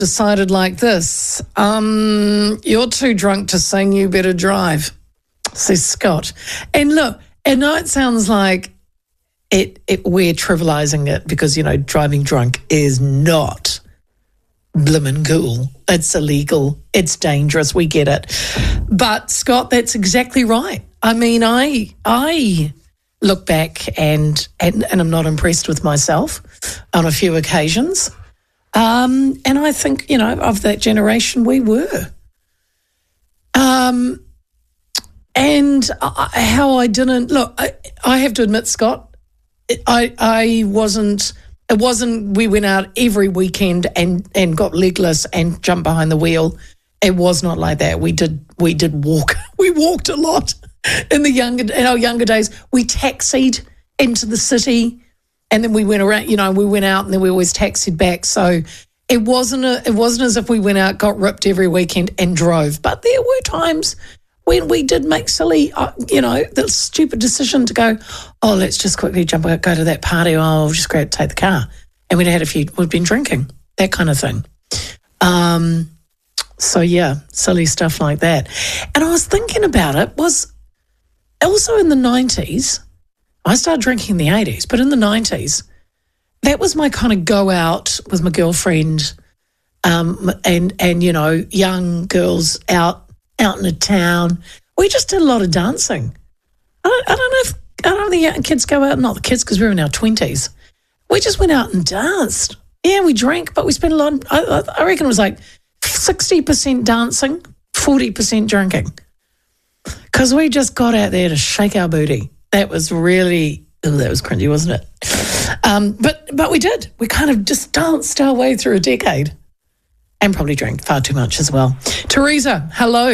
decided like this. You're too drunk to sing, you better drive, says Scott. And look, I know it sounds like we're trivialising it because, driving drunk is not blimmin' cool. It's illegal. It's dangerous. We get it. But, Scott, that's exactly right. I mean, I look back and I'm not impressed with myself on a few occasions. And I think, of that generation, we were. And how I didn't, look, I have to admit, Scott, I wasn't, it wasn't we went out every weekend and got legless and jumped behind the wheel. It was not like that. We did walk. We walked a lot in our younger days. We taxied into the city and then we went around, we went out and then we always taxied back. So it wasn't as if we went out, got ripped every weekend and drove. But there were times when we did make silly, the stupid decision to go, oh, let's just quickly jump out, go to that party, oh, we'll just take the car. And we'd been drinking, that kind of thing. So, yeah, silly stuff like that. And I was thinking about it, was also in the 90s, I started drinking in the 80s, but in the 90s, that was my kind of go out with my girlfriend and young girls out in the town. We just did a lot of dancing. I don't know if the young kids go out, not the kids because we were in our 20s. We just went out and danced. Yeah, we drank, but we spent a lot. I reckon it was like 60% dancing, 40% drinking. Because we just got out there to shake our booty. That was really, that was cringy, wasn't it? But we did. We kind of just danced our way through a decade and probably drank far too much as well. Teresa, hello.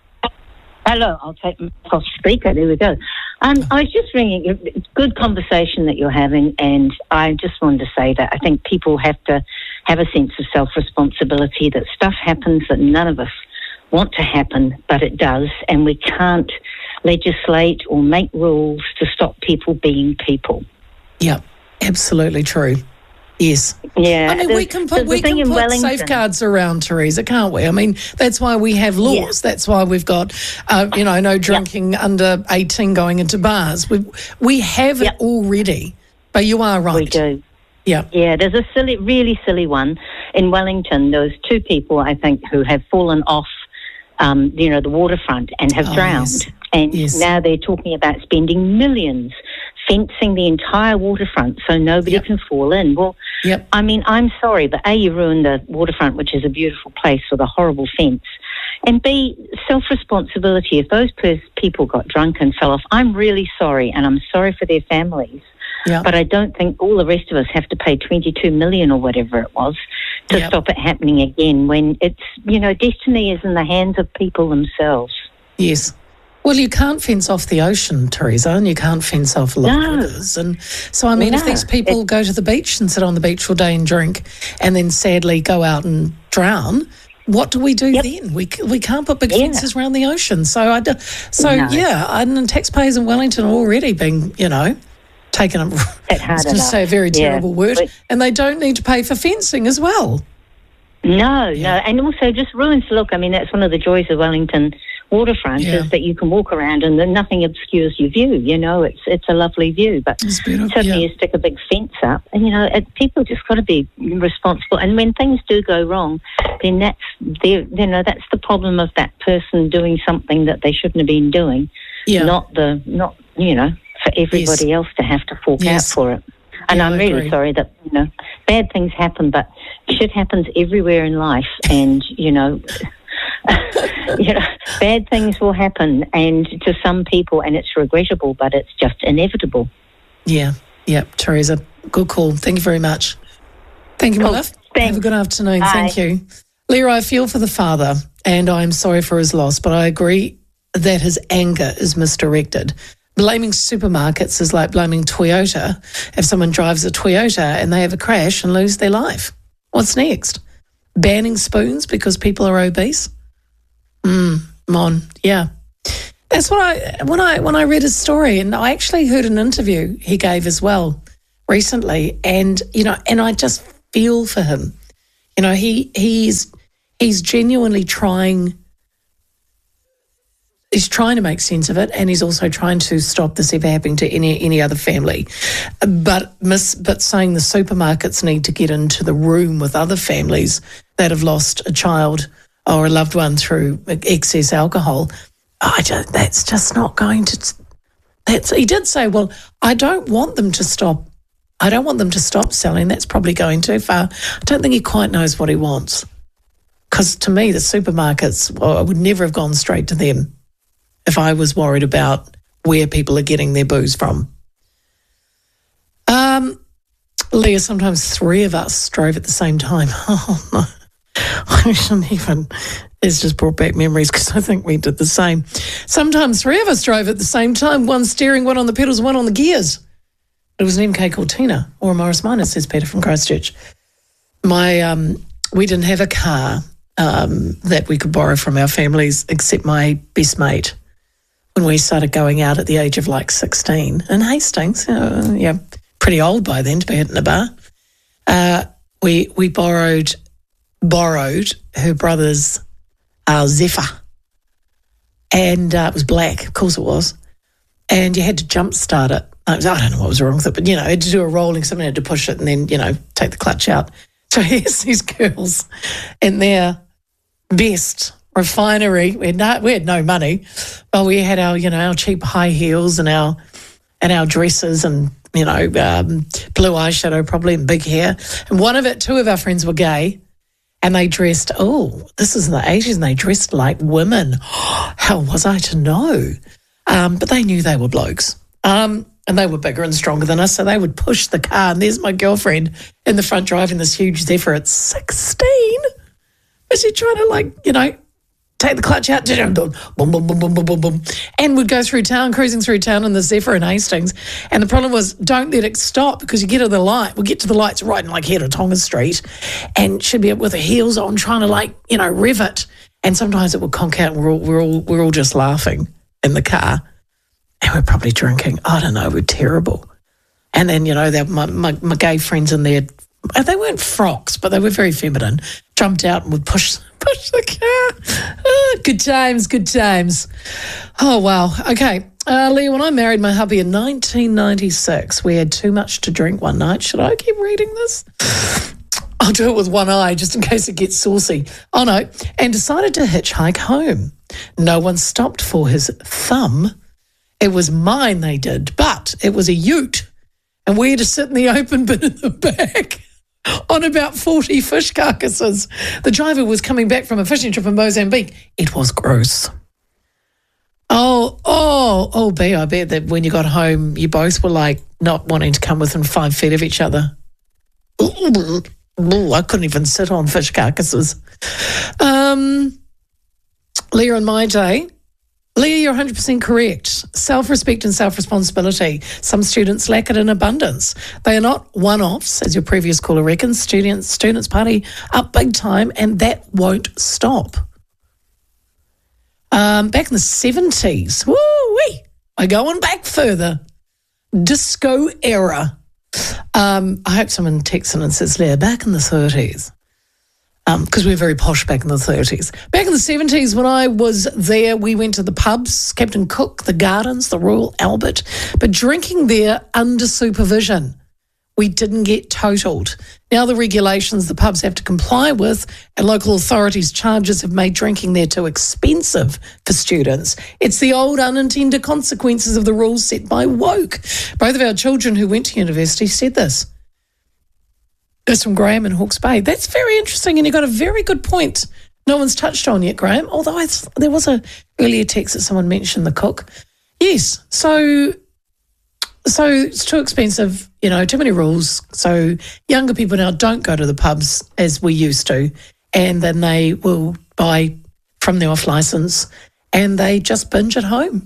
Hello, I'll take my off speaker. There we go. I was just ringing. It's good conversation that you're having, and I just wanted to say that I think people have to have a sense of self-responsibility, that stuff happens that none of us want to happen, but it does, and we can't legislate or make rules to stop people being people. Yeah, absolutely true. Yes. Yeah. I mean, we can put safeguards around, Teresa, can't we? I mean, that's why we have laws. Yeah. That's why we've got, no drinking under 18 going into bars. We have it already, but you are right. We do. Yeah. Yeah, there's a really silly one in Wellington. There was two people, I think, who have fallen off, the waterfront and have drowned. Yes. And yes. Now they're talking about spending millions fencing the entire waterfront so nobody can fall in. Well, I mean, I'm sorry, but A, you ruined the waterfront, which is a beautiful place, with a horrible fence. And B, self-responsibility. If those people got drunk and fell off, I'm really sorry, and I'm sorry for their families. Yeah. But I don't think all the rest of us have to pay $22 million or whatever it was to stop it happening again when it's, destiny is in the hands of people themselves. Yes. Well, you can't fence off the ocean, Teresa, and you can't fence off rivers. And so, I mean, if these people go to the beach and sit on the beach all day and drink and then sadly go out and drown, what do we do then? We can't put big fences around the ocean. So, and taxpayers in Wellington are already being, taken up, I was going to say a very terrible word, and they don't need to pay for fencing as well. No, and also just ruins the look. I mean, that's one of the joys of Wellington waterfront is that you can walk around and nothing obscures your view. It's a lovely view, but suddenly you stick a big fence up, and people just got to be responsible. And when things do go wrong, then that's the problem of that person doing something that they shouldn't have been doing. Yeah. Not for everybody else to have to fork out for it. And I'm really sorry that, bad things happen, but shit happens everywhere in life. And, bad things will happen and to some people, and it's regrettable, but it's just inevitable. Yeah. Teresa, good call. Thank you very much. Thank you, my love. Thanks. Have a good afternoon. Bye. Thank you. Leroy, I feel for the father and I'm sorry for his loss, but I agree that his anger is misdirected. Blaming supermarkets is like blaming Toyota. If someone drives a Toyota and they have a crash and lose their life, what's next? Banning spoons because people are obese? That's what when I read his story, and I actually heard an interview he gave as well recently, and I just feel for him. You know, he's genuinely trying. He's trying to make sense of it, and he's also trying to stop this ever happening to any other family. But saying the supermarkets need to get into the room with other families that have lost a child or a loved one through excess alcohol, that's just not going to. He did say, well, I don't want them to stop. I don't want them to stop selling. That's probably going too far. I don't think he quite knows what he wants. Because to me, the supermarkets, well, I would never have gone straight to them if I was worried about where people are getting their booze from. Leah, sometimes three of us drove at the same time. Oh, no. I shouldn't even. It's just brought back memories because I think we did the same. Sometimes three of us drove at the same time, one steering, one on the pedals, one on the gears. It was an MK Cortina or a Morris Minor, says Peter from Christchurch. We didn't have a car that we could borrow from our families except my best mate when we started going out at the age of like 16 in Hastings. Pretty old by then to be hitting a bar. We borrowed her brother's Zephyr, and it was black, of course it was, and you had to jump start it. I don't know what was wrong with it, but, you know, had to do a rolling, someone had to push it and then, you know, take the clutch out. So here's these girls in their best refinery. We had no money, but we had our cheap high heels and our dresses and, blue eyeshadow probably and big hair. And two of our friends were gay. And they dressed, this is in the 80s, and they dressed like women. How was I to know? But they knew they were blokes. And they were bigger and stronger than us, so they would push the car. And there's my girlfriend in the front driving this huge Zephyr at 16. Was she trying to, take the clutch out, boom, boom, boom, boom, boom, boom, boom, and would go through town, cruising through town in the Zephyr in Hastings. And the problem was, don't let it stop because you get to the light. We'll get to the lights right in here at Tonga Street, and she'd be with her heels on trying to rev it. And sometimes it would conk out, and we're all just laughing in the car, and we're probably drinking. I don't know, we're terrible. And then my gay friends in there, they weren't frocks, but they were very feminine. Jumped out and would push the car. Oh, good times. Oh, wow. Okay. Leah, when I married my hubby in 1996, we had too much to drink one night. Should I keep reading this? I'll do it with one eye just in case it gets saucy. Oh, no. And decided to hitchhike home. No one stopped for his thumb. It was mine they did, but it was a ute. And we had to sit in the open bin in the back on about 40 fish carcasses. The driver was coming back from a fishing trip in Mozambique. It was gross. B, I bet that when you got home, you both were not wanting to come within 5 feet of each other. I couldn't even sit on fish carcasses. Leah, in my day, Leah, you're 100% correct. Self-respect and self-responsibility. Some students lack it in abundance. They are not one-offs, as your previous caller reckons. Students party up big time, and that won't stop. Back in the 70s, woo-wee, we're going back further. Disco era. I hope someone texts in and says, Leah, back in the 30s. Because we were very posh back in the 30s. Back in the 70s, when I was there, we went to the pubs, Captain Cook, the Gardens, the Royal Albert, but drinking there under supervision. We didn't get totaled. Now the regulations the pubs have to comply with and local authorities' charges have made drinking there too expensive for students. It's the old unintended consequences of the rules set by woke. Both of our children who went to university said this. That's from Graham in Hawke's Bay. That's very interesting, and you got a very good point. No one's touched on yet, Graham, although there was a earlier text that someone mentioned the cook. Yes, so it's too expensive, too many rules. So younger people now don't go to the pubs as we used to, and then they will buy from the off licence and they just binge at home,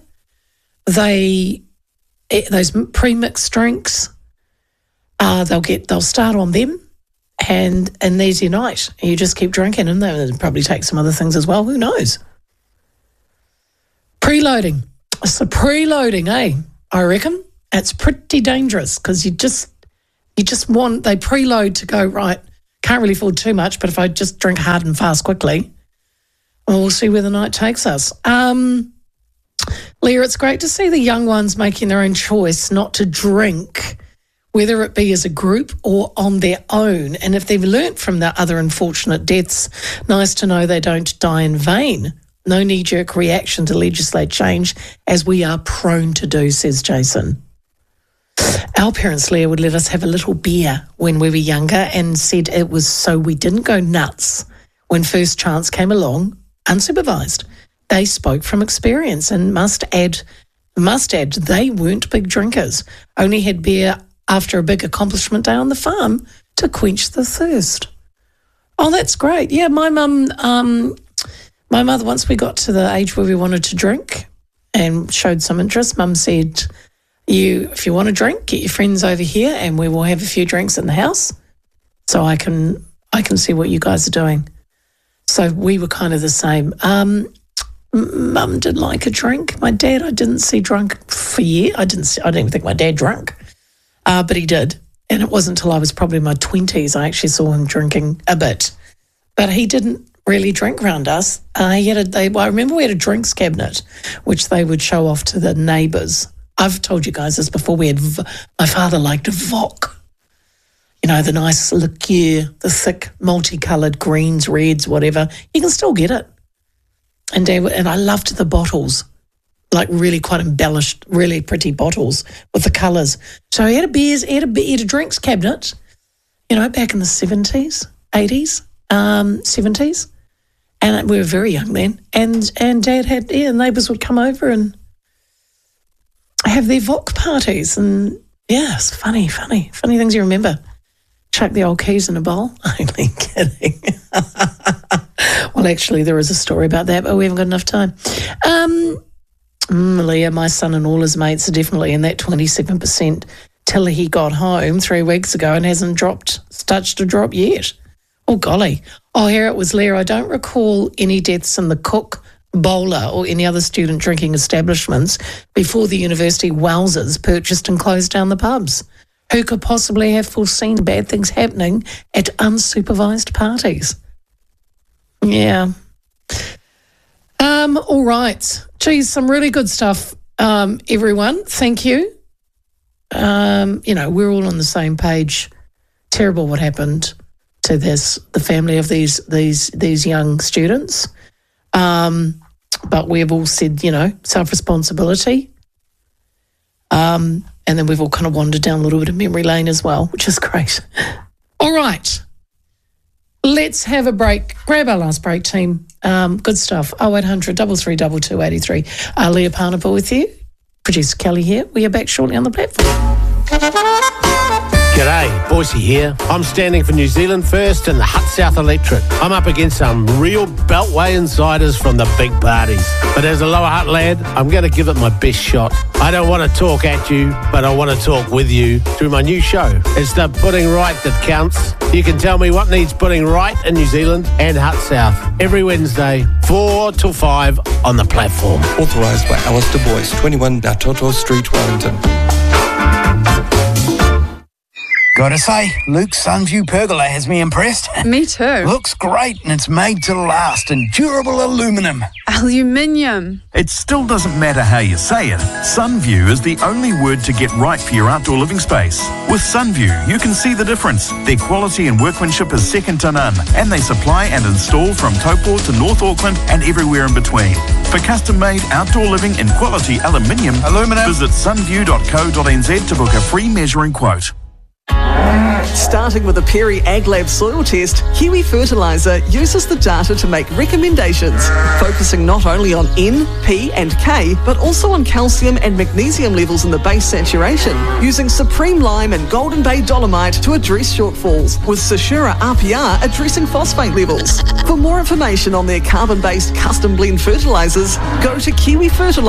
Those pre-mixed drinks, they'll start on them, and there's your night. You just keep drinking, and they'll probably take some other things as well. Who knows? Preloading. It's the preloading, eh? I reckon it's pretty dangerous because you just want, they preload to go, right, Can't really afford too much, but if I just drink hard and fast quickly, we'll see where the night takes us. Leah, it's great to see the young ones making their own choice not to drink, whether it be as a group or on their own. And if they've learnt from their other unfortunate deaths, nice to know they don't die in vain. No knee-jerk reaction to legislate change, as we are prone to do, says Jason. Our parents, Leah, would let us have a little beer when we were younger and said it was so we didn't go nuts when first chance came along, unsupervised. They spoke from experience and must add, they weren't big drinkers, only had beer after a big accomplishment day on the farm to quench the thirst. Oh, that's great. Yeah, my mother, once we got to the age where we wanted to drink and showed some interest, Mum said, if you want to drink, get your friends over here and we will have a few drinks in the house so I can see what you guys are doing. So we were kind of the same. Mum didn't like a drink. My dad, I didn't see drunk for years. I didn't even think my dad drank, but he did. And it wasn't until I was probably in my 20s I actually saw him drinking a bit. But he didn't really drink around us. I remember we had a drinks cabinet, which they would show off to the neighbours. I've told you guys this before. My father liked Voc. You know, the nice liqueur, the thick, multicoloured greens, reds, whatever. You can still get it. And I loved the bottles, like really quite embellished, really pretty bottles with the colours. So he had he had a drinks cabinet, you know, back in the 70s, 80s, 70s. And we were very young then. And Dad had, neighbours would come over and have their Voc parties. And, yeah, it's funny things you remember. Chuck the old keys in a bowl. Only kidding. Well, actually, there is a story about that, but we haven't got enough time. Leah, my son and all his mates are definitely in that 27% till he got home 3 weeks ago and hasn't touched a drop yet. Oh, golly. Oh, here it was, Leah. I don't recall any deaths in the Cook, Bowler or any other student drinking establishments before the university wowsers purchased and closed down the pubs. Who could possibly have foreseen bad things happening at unsupervised parties? Yeah. All right. Geez, some really good stuff, everyone. Thank you. We're all on the same page. Terrible what happened to the family of these young students. But we've all said, self-responsibility. And then we've all kind of wandered down a little bit of memory lane as well, which is great. All right. Let's have a break. Grab our last break, team. Good stuff. 0800 332 283. Leah Parnapa with you. Producer Kelly here. We are back shortly on the platform. G'day, Boise here. I'm standing for New Zealand First and the Hut South Electorate. I'm up against some real Beltway insiders from the big parties. But as a Lower Hutt lad, I'm going to give it my best shot. I don't want to talk at you, but I want to talk with you through my new show. It's the Putting Right that counts. You can tell me what needs putting right in New Zealand and Hut South every Wednesday, 4 till 5 on the platform. Authorised by Alistair Boyce, 21 Natoto Street, Wellington. Gotta say, Luke's Sunview pergola has me impressed. Me too. Looks great and it's made to last in durable aluminium. Aluminium. It still doesn't matter how you say it. Sunview is the only word to get right for your outdoor living space. With Sunview, you can see the difference. Their quality and workmanship is second to none, and they supply and install from Taupo to North Auckland and everywhere in between. For custom-made outdoor living in quality aluminium, visit sunview.co.nz to book a free measuring quote. Starting with a Perry AgLab soil test, Kiwi Fertiliser uses the data to make recommendations, focusing not only on N, P and K, but also on calcium and magnesium levels in the base saturation, using Supreme Lime and Golden Bay Dolomite to address shortfalls, with Sashura RPR addressing phosphate levels. For more information on their carbon-based custom blend fertilisers, go to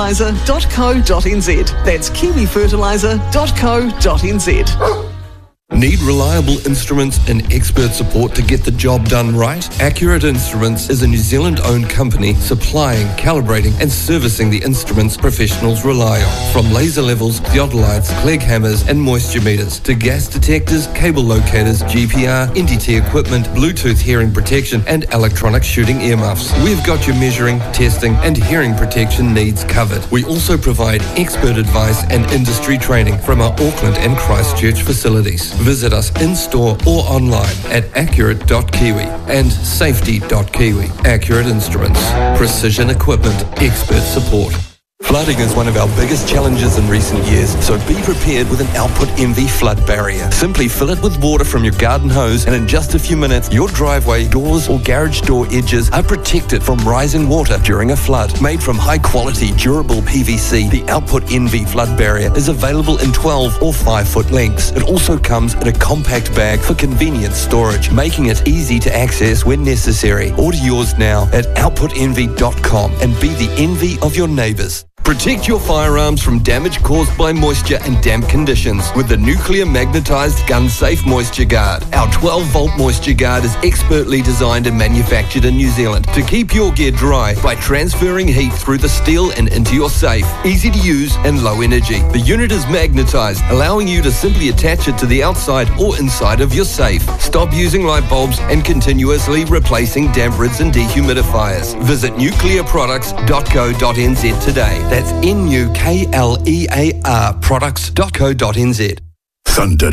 kiwifertiliser.co.nz. That's kiwifertiliser.co.nz. Need reliable instruments and expert support to get the job done right? Accurate Instruments is a New Zealand-owned company supplying, calibrating and servicing the instruments professionals rely on. From laser levels, theodolites, Clegg hammers and moisture meters to gas detectors, cable locators, GPR, NDT equipment, Bluetooth hearing protection and electronic shooting earmuffs. We've got your measuring, testing and hearing protection needs covered. We also provide expert advice and industry training from our Auckland and Christchurch facilities. Visit us in-store or online at accurate.kiwi and safety.kiwi. Accurate Instruments. Precision equipment. Expert support. Flooding is one of our biggest challenges in recent years, so be prepared with an Output MV flood barrier. Simply fill it with water from your garden hose and in just a few minutes, your driveway, doors or garage door edges are protected from rising water during a flood. Made from high quality, durable PVC, the Output MV flood barrier is available in 12 or 5 foot lengths. It also comes in a compact bag for convenient storage, making it easy to access when necessary. Order yours now at outputenvy.com and be the envy of your neighbours. Protect your firearms from damage caused by moisture and damp conditions with the nuclear magnetized gun safe Moisture Guard. Our 12-volt Moisture Guard is expertly designed and manufactured in New Zealand to keep your gear dry by transferring heat through the steel and into your safe. Easy to use and low energy. The unit is magnetized, allowing you to simply attach it to the outside or inside of your safe. Stop using light bulbs and continuously replacing damp rids and dehumidifiers. Visit nuclearproducts.co.nz today. That's NUKLEAR products.co.nz. Thunder